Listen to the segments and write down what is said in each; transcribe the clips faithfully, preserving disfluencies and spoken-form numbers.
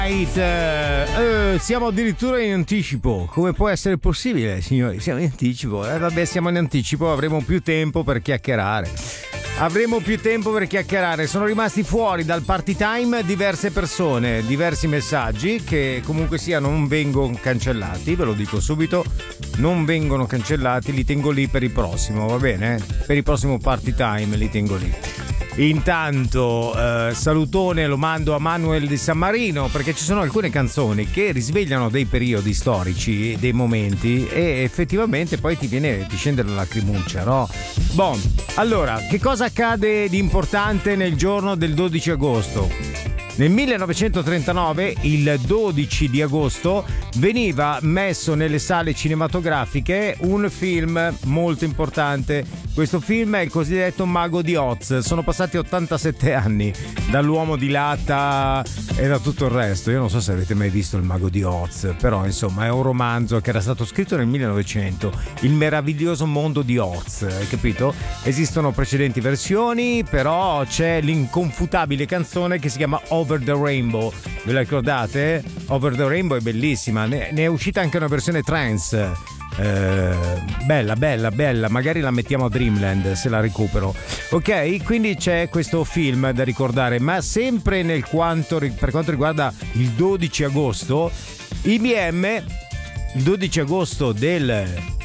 Eh, siamo addirittura in anticipo. Come può essere possibile, signori? Siamo in anticipo. Eh, vabbè, siamo in anticipo, avremo più tempo per chiacchierare. Avremo più tempo per chiacchierare. Sono rimasti fuori dal party time diverse persone, diversi messaggi che comunque sia non vengono cancellati, ve lo dico subito. Non vengono cancellati, li tengo lì per il prossimo, va bene? Per il prossimo party time li tengo lì. Intanto eh, salutone lo mando a Manuel di San Marino, perché ci sono alcune canzoni che risvegliano dei periodi storici, dei momenti, e effettivamente poi ti viene, ti scende la lacrimuccia, no? Bon, allora, che cosa accade di importante nel giorno del dodici agosto? Nel millenovecentotrentanove, il dodici di agosto, veniva messo nelle sale cinematografiche un film molto importante. Questo film è il cosiddetto Mago di Oz. Sono passati ottantasette anni dall'Uomo di latta e da tutto il resto. Io non so se avete mai visto il Mago di Oz, però insomma è un romanzo che era stato scritto nel millenovecento, Il meraviglioso mondo di Oz, hai capito? Esistono precedenti versioni, però c'è l'inconfutabile canzone che si chiama Over the Rainbow. Ve la ricordate? Over the Rainbow è bellissima, ne, ne è uscita anche una versione trance. Eh, bella bella bella, magari la mettiamo a Dreamland se la recupero. Ok, quindi c'è questo film da ricordare, ma sempre nel quanto, per quanto riguarda il dodici agosto, I B M il dodici agosto del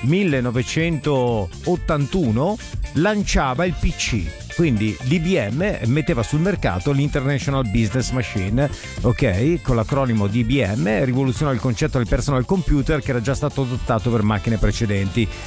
millenovecentottantuno lanciava il P C. Quindi l'I B M metteva sul mercato l'International Business Machine, ok, con l'acronimo di I B M, rivoluzionò il concetto del personal computer che era già stato adottato per macchine precedenti.